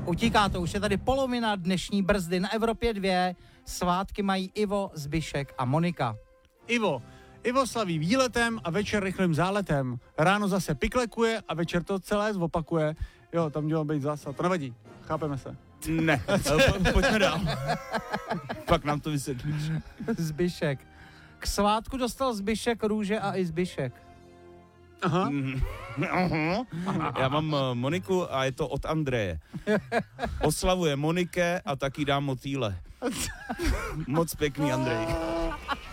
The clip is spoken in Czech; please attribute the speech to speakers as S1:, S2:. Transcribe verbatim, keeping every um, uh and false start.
S1: Utíká to, už je tady polovina dnešní brzdy na Evropě dvě. Svátky mají Ivo, Zbyšek a Monika.
S2: Ivo. Ivo slaví výletem a večer rychlým záletem. Ráno zase piklekuje a večer to celé zopakuje. Jo, tam mělo být zásad, to nevadí. Chápeme se.
S3: Ne, po, pojďme dál. Pak nám to vysvětlíš.
S1: Zbyšek. K svátku dostal Zbyšek růže a i Zbyšek.
S2: Aha.
S3: Já mám uh, Moniku a je to od Andreje. Oslavuje Monike a taky dám motýle. Moc pěkný, Andrej.